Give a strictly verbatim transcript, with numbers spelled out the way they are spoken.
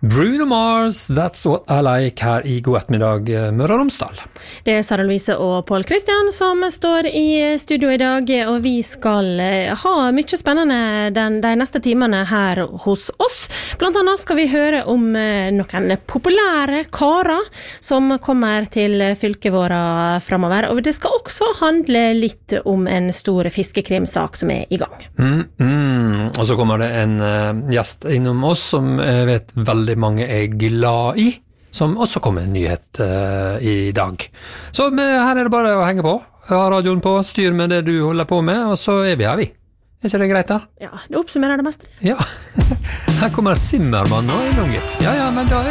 Bruno Mars, That's What I Like her i God ettermiddag, Møre og Romsdal. Det er Sara Louise og Paul Christian som står i studio i dag, og vi skal ha mye spennende den, de neste timene her hos oss. Blant annet skal vi høre om noen populære karer som kommer til fylket våre fremover, og det skal også handle litt om en stor fiskekrimsak som er i gang. Mm, mm. Og så kommer det en uh, gjest innom oss som jeg vet veldig mange er glad i, som også kommer en nyhet uh, i dag. Så med, her er det bare å henge på, ha radioen på, styr med det du holder på med, og så er vi her vi. Er ikke det greit da? Ja, det oppsummerer det meste. Ja, her kommer Simmermann nå i gang gitt. Ja, ja, men da er